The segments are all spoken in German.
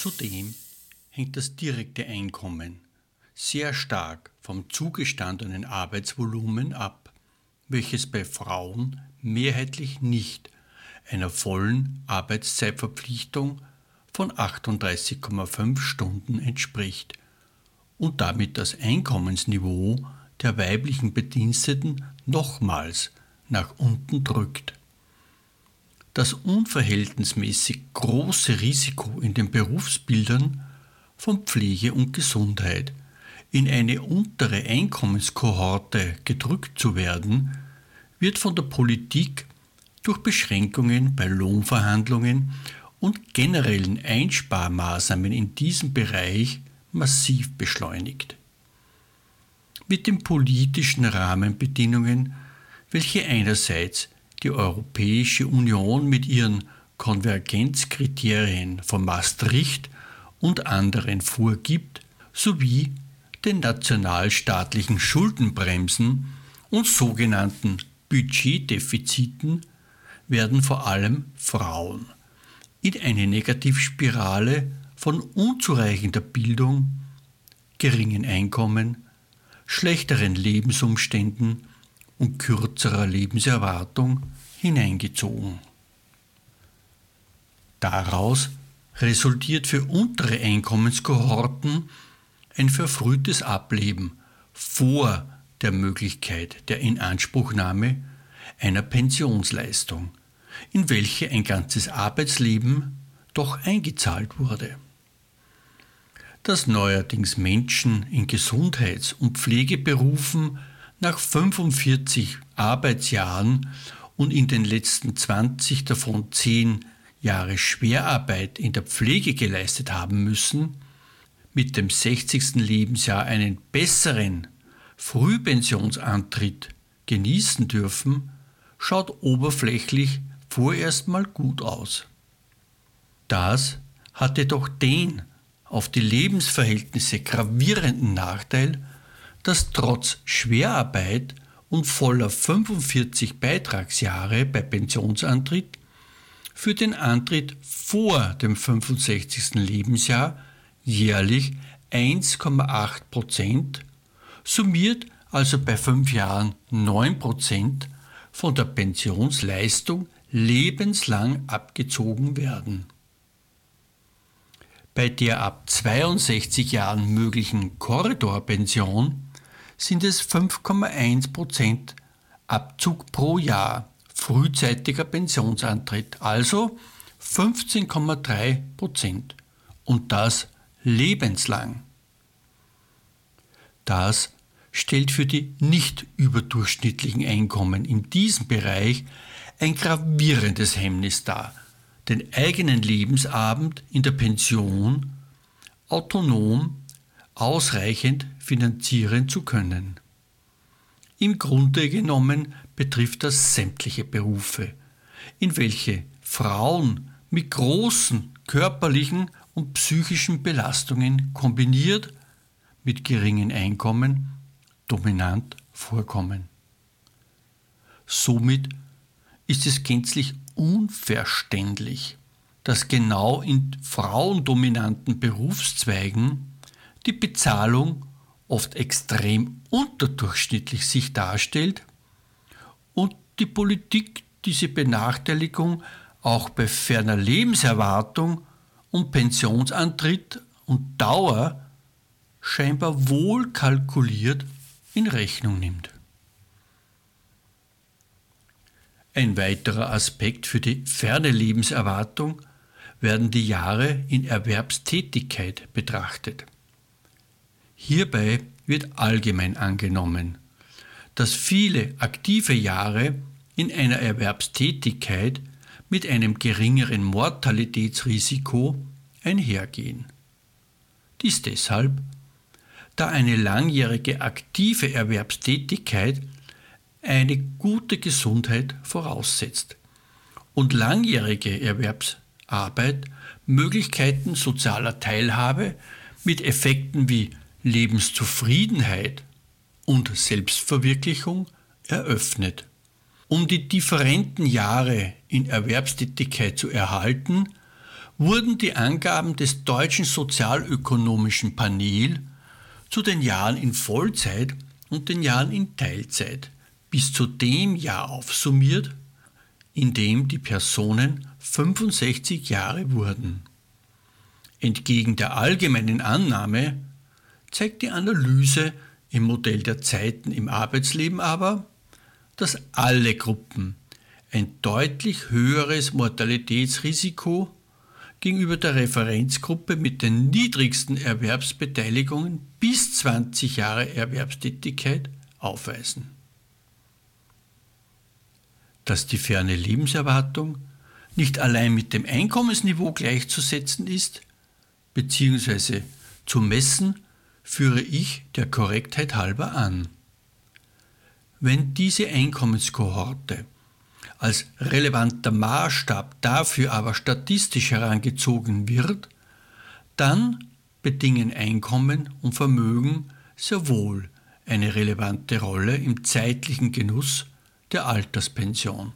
Zudem hängt das direkte Einkommen sehr stark vom zugestandenen Arbeitsvolumen ab, welches bei Frauen mehrheitlich nicht einer vollen Arbeitszeitverpflichtung von 38,5 Stunden entspricht und damit das Einkommensniveau der weiblichen Bediensteten nochmals nach unten drückt. Das unverhältnismäßig große Risiko in den Berufsbildern von Pflege und Gesundheit in eine untere Einkommenskohorte gedrückt zu werden, wird von der Politik durch Beschränkungen bei Lohnverhandlungen und generellen Einsparmaßnahmen in diesem Bereich massiv beschleunigt. Mit den politischen Rahmenbedingungen, welche einerseits die Europäische Union mit ihren Konvergenzkriterien von Maastricht und anderen vorgibt, sowie den nationalstaatlichen Schuldenbremsen und sogenannten Budgetdefiziten werden vor allem Frauen in eine Negativspirale von unzureichender Bildung, geringen Einkommen, schlechteren Lebensumständen und kürzerer Lebenserwartung hineingezogen. Daraus resultiert für untere Einkommenskohorten ein verfrühtes Ableben vor der Möglichkeit der Inanspruchnahme einer Pensionsleistung, in welche ein ganzes Arbeitsleben doch eingezahlt wurde. Dass neuerdings Menschen in Gesundheits- und Pflegeberufen nach 45 Arbeitsjahren und in den letzten 20 davon 10 Jahre Schwerarbeit in der Pflege geleistet haben müssen, mit dem 60. Lebensjahr einen besseren Frühpensionsantritt genießen dürfen, schaut oberflächlich vorerst mal gut aus. Das hat jedoch den auf die Lebensverhältnisse gravierenden Nachteil, dass trotz Schwerarbeit und voller 45 Beitragsjahre bei Pensionsantritt für den Antritt vor dem 65. Lebensjahr jährlich 1,8%, summiert also bei 5 Jahren 9% von der Pensionsleistung lebenslang abgezogen werden. Bei der ab 62 Jahren möglichen Korridorpension sind es 5,1% Abzug pro Jahr frühzeitiger Pensionsantritt, also 15,3%, und das lebenslang. Das stellt für die nicht überdurchschnittlichen Einkommen in diesem Bereich ein gravierendes Hemmnis dar, den eigenen Lebensabend in der Pension autonom ausreichend finanzieren zu können. Im Grunde genommen betrifft das sämtliche Berufe, in welche Frauen mit großen körperlichen und psychischen Belastungen kombiniert mit geringen Einkommen dominant vorkommen. Somit ist es gänzlich unverständlich, dass genau in frauendominanten Berufszweigen die Bezahlung oft extrem unterdurchschnittlich sich darstellt und die Politik diese Benachteiligung auch bei ferner Lebenserwartung und Pensionsantritt und Dauer scheinbar wohl kalkuliert in Rechnung nimmt. Ein weiterer Aspekt für die ferne Lebenserwartung werden die Jahre in Erwerbstätigkeit betrachtet. Hierbei wird allgemein angenommen, dass viele aktive Jahre in einer Erwerbstätigkeit mit einem geringeren Mortalitätsrisiko einhergehen. Dies deshalb, da eine langjährige aktive Erwerbstätigkeit eine gute Gesundheit voraussetzt und langjährige Erwerbsarbeit Möglichkeiten sozialer Teilhabe mit Effekten wie Lebenszufriedenheit und Selbstverwirklichung eröffnet. Um die differenten Jahre in Erwerbstätigkeit zu erhalten, wurden die Angaben des Deutschen Sozialökonomischen Panel zu den Jahren in Vollzeit und den Jahren in Teilzeit bis zu dem Jahr aufsummiert, in dem die Personen 65 Jahre wurden. Entgegen der allgemeinen Annahme zeigt die Analyse im Modell der Zeiten im Arbeitsleben aber, dass alle Gruppen ein deutlich höheres Mortalitätsrisiko gegenüber der Referenzgruppe mit den niedrigsten Erwerbsbeteiligungen bis 20 Jahre Erwerbstätigkeit aufweisen. Dass die ferne Lebenserwartung nicht allein mit dem Einkommensniveau gleichzusetzen ist, bzw. zu messen, führe ich der Korrektheit halber an. Wenn diese Einkommenskohorte als relevanter Maßstab dafür aber statistisch herangezogen wird, dann bedingen Einkommen und Vermögen sehr wohl eine relevante Rolle im zeitlichen Genuss der Alterspension.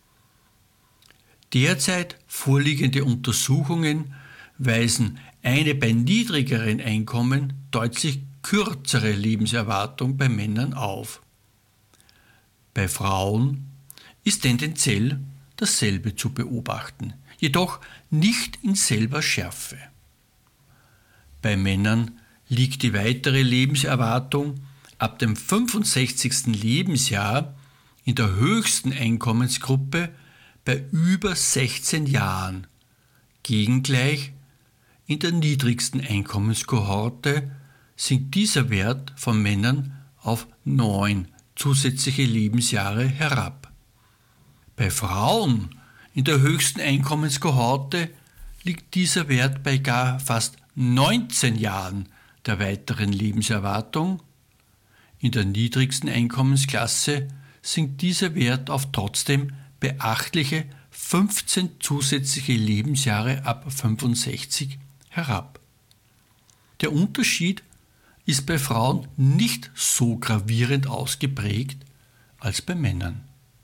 Derzeit vorliegende Untersuchungen weisen eine bei niedrigeren Einkommen deutlich kürzere Lebenserwartung bei Männern auf. Bei Frauen ist tendenziell dasselbe zu beobachten, jedoch nicht in selber Schärfe. Bei Männern liegt die weitere Lebenserwartung ab dem 65. Lebensjahr in der höchsten Einkommensgruppe bei über 16 Jahren, gegengleich in der niedrigsten Einkommenskohorte sinkt dieser Wert von Männern auf 9 zusätzliche Lebensjahre herab. Bei Frauen in der höchsten Einkommenskohorte liegt dieser Wert bei gar fast 19 Jahren der weiteren Lebenserwartung. In der niedrigsten Einkommensklasse sinkt dieser Wert auf trotzdem beachtliche 15 zusätzliche Lebensjahre ab 65 herab. Der Unterschied ist bei Frauen nicht so gravierend ausgeprägt als bei Männern.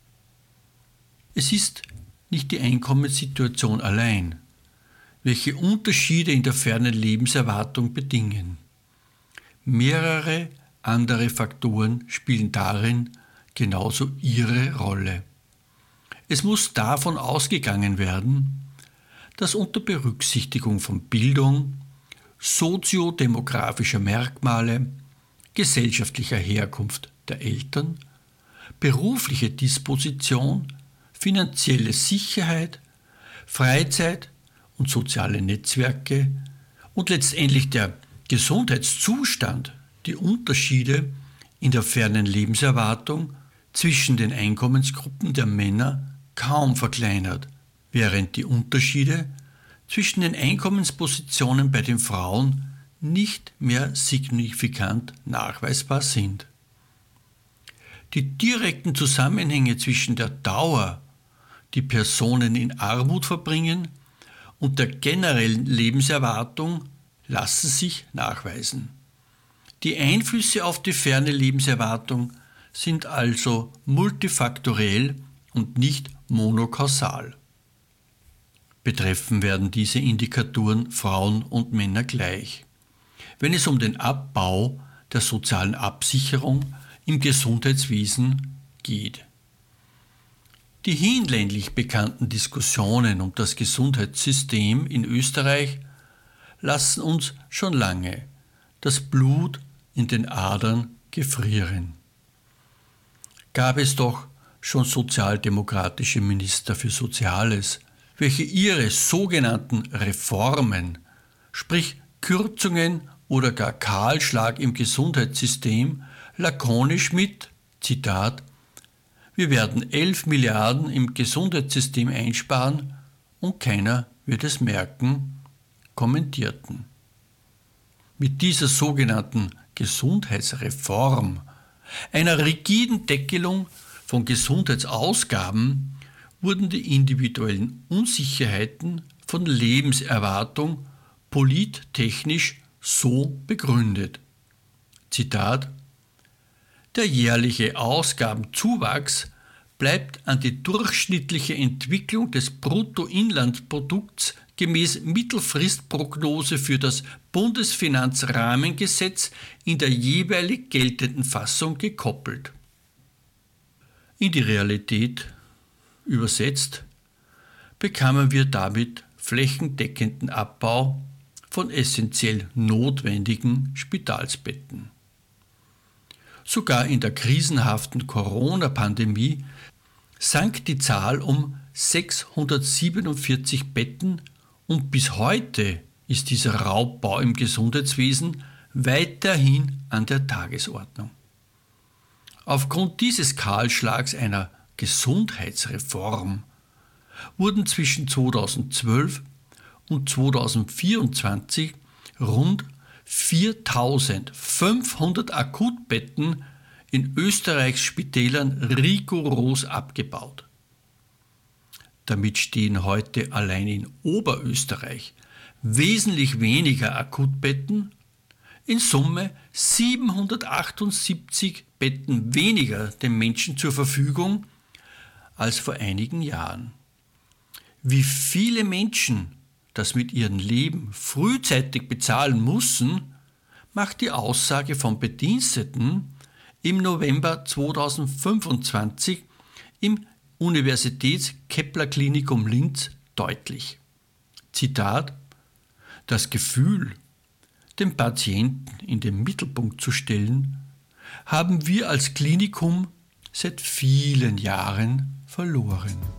Es ist nicht die Einkommenssituation allein, welche Unterschiede in der fernen Lebenserwartung bedingen. Mehrere andere Faktoren spielen darin genauso ihre Rolle. Es muss davon ausgegangen werden, dass unter Berücksichtigung von Bildung, soziodemografischer Merkmale, gesellschaftlicher Herkunft der Eltern, berufliche Disposition, finanzielle Sicherheit, Freizeit und soziale Netzwerke und letztendlich der Gesundheitszustand die Unterschiede in der fernen Lebenserwartung zwischen den Einkommensgruppen der Männer kaum verkleinert, während die Unterschiede zwischen den Einkommenspositionen bei den Frauen nicht mehr signifikant nachweisbar sind. Die direkten Zusammenhänge zwischen der Dauer, die Personen in Armut verbringen, und der generellen Lebenserwartung lassen sich nachweisen. Die Einflüsse auf die ferne Lebenserwartung sind also multifaktoriell und nicht monokausal. Betreffen werden diese Indikatoren Frauen und Männer gleich, wenn es um den Abbau der sozialen Absicherung im Gesundheitswesen geht. Die hinlänglich bekannten Diskussionen um das Gesundheitssystem in Österreich lassen uns schon lange das Blut in den Adern gefrieren. Gab es doch schon sozialdemokratische Minister für Soziales, welche ihre sogenannten Reformen, sprich Kürzungen oder gar Kahlschlag im Gesundheitssystem, lakonisch mit, Zitat, wir werden 11 Milliarden im Gesundheitssystem einsparen und keiner wird es merken, kommentierten. Mit dieser sogenannten Gesundheitsreform, einer rigiden Deckelung von Gesundheitsausgaben, wurden die individuellen Unsicherheiten von Lebenserwartung polittechnisch so begründet. Zitat: Der jährliche Ausgabenzuwachs bleibt an die durchschnittliche Entwicklung des Bruttoinlandsprodukts gemäß Mittelfristprognose für das Bundesfinanzrahmengesetz in der jeweilig geltenden Fassung gekoppelt. In die Realität übersetzt bekamen wir damit flächendeckenden Abbau von essentiell notwendigen Spitalsbetten. Sogar in der krisenhaften Corona-Pandemie sank die Zahl um 647 Betten und bis heute ist dieser Raubbau im Gesundheitswesen weiterhin an der Tagesordnung. Aufgrund dieses Kahlschlags einer Gesundheitsreform wurden zwischen 2012 und 2024 rund 4.500 Akutbetten in Österreichs Spitälern rigoros abgebaut. Damit stehen heute allein in Oberösterreich wesentlich weniger Akutbetten, in Summe 778 Betten weniger den Menschen zur Verfügung als vor einigen Jahren. Wie viele Menschen das mit ihrem Leben frühzeitig bezahlen müssen, macht die Aussage von Bediensteten im November 2025 im Universitäts-Kepler-Klinikum Linz deutlich. Zitat: Das Gefühl, den Patienten in den Mittelpunkt zu stellen, haben wir als Klinikum seit vielen Jahren verloren.